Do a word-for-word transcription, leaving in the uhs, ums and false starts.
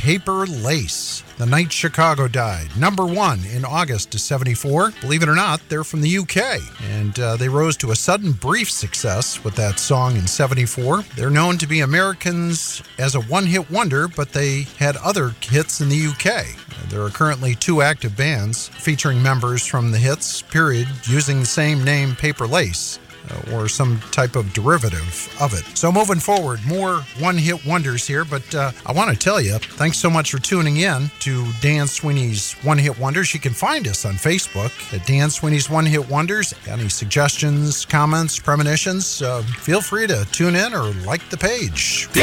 Paper Lace. The night Chicago died. Number one in August of seventy-four. Believe it or not, they're from the U K. And uh, they rose to a sudden brief success with that song in seventy-four. They're known to be Americans as a one-hit wonder, but they had other hits in the U K. There are currently two active bands featuring members from the hits period using the same name, Paper Lace, uh, or some type of derivative of it. So moving forward, more one-hit wonders here, but uh, I want to tell you, thanks so much for tuning in to Dan Sweeney's One-Hit Wonders. You can find us on Facebook at Dan Sweeney's One-Hit Wonders. Any suggestions, comments, premonitions, uh, feel free to tune in or like the page. Dan